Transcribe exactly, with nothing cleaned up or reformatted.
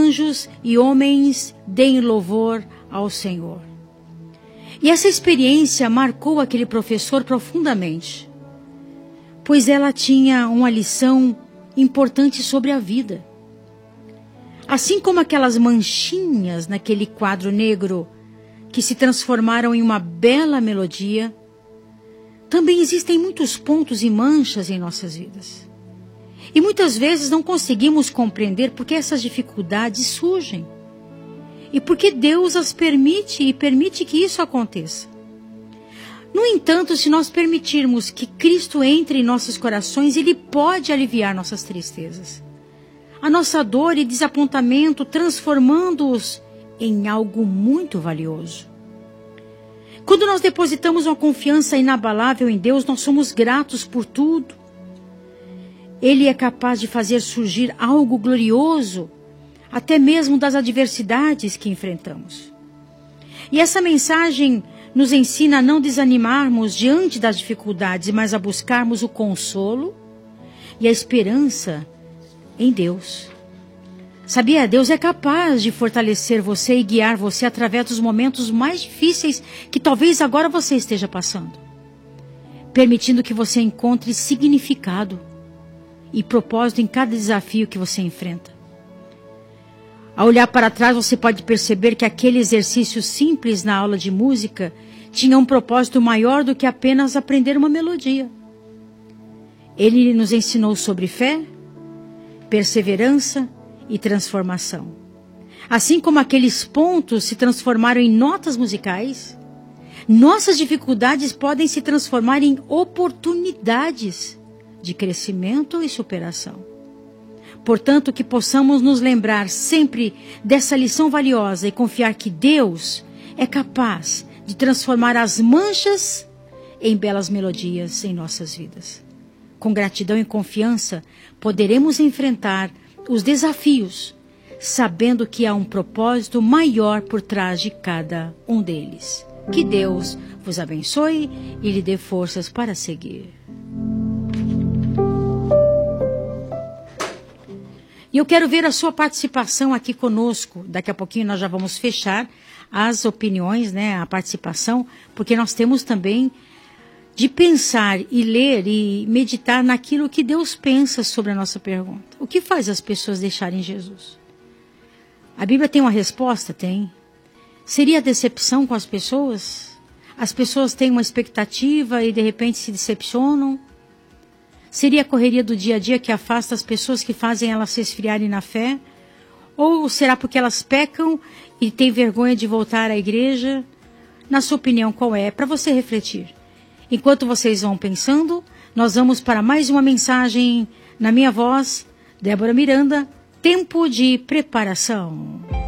anjos e homens deem louvor ao Senhor. E essa experiência marcou aquele professor profundamente, pois ela tinha uma lição importante sobre a vida. Assim como aquelas manchinhas naquele quadro negro que se transformaram em uma bela melodia, também existem muitos pontos e manchas em nossas vidas. E muitas vezes não conseguimos compreender por que essas dificuldades surgem. E por que Deus as permite e permite que isso aconteça. No entanto, se nós permitirmos que Cristo entre em nossos corações, Ele pode aliviar nossas tristezas, a nossa dor e desapontamento, transformando-os em algo muito valioso. Quando nós depositamos uma confiança inabalável em Deus, nós somos gratos por tudo. Ele é capaz de fazer surgir algo glorioso, até mesmo das adversidades que enfrentamos. E essa mensagem nos ensina a não desanimarmos diante das dificuldades, mas a buscarmos o consolo e a esperança em Deus. Sabia? Deus é capaz de fortalecer você e guiar você através dos momentos mais difíceis que talvez agora você esteja passando, permitindo que você encontre significado e propósito em cada desafio que você enfrenta. Ao olhar para trás, você pode perceber que aquele exercício simples na aula de música tinha um propósito maior do que apenas aprender uma melodia. Ele nos ensinou sobre fé, perseverança e transformação. Assim como aqueles pontos se transformaram em notas musicais, nossas dificuldades podem se transformar em oportunidades de crescimento e superação. Portanto, que possamos nos lembrar sempre dessa lição valiosa e confiar que Deus é capaz de transformar as manchas em belas melodias em nossas vidas. Com gratidão e confiança, poderemos enfrentar os desafios, sabendo que há um propósito maior por trás de cada um deles. Que Deus vos abençoe e lhe dê forças para seguir. E eu quero ver a sua participação aqui conosco. Daqui a pouquinho nós já vamos fechar as opiniões, né, a participação, porque nós temos também de pensar e ler e meditar naquilo que Deus pensa sobre a nossa pergunta. O que faz as pessoas deixarem Jesus? A Bíblia tem uma resposta? Tem. Seria decepção com as pessoas? As pessoas têm uma expectativa e de repente se decepcionam? Seria a correria do dia a dia que afasta as pessoas, que fazem elas se esfriarem na fé? Ou será porque elas pecam e têm vergonha de voltar à igreja? Na sua opinião, qual é? Para você refletir. Enquanto vocês vão pensando, nós vamos para mais uma mensagem na minha voz, Débora Miranda, Tempo de Preparação.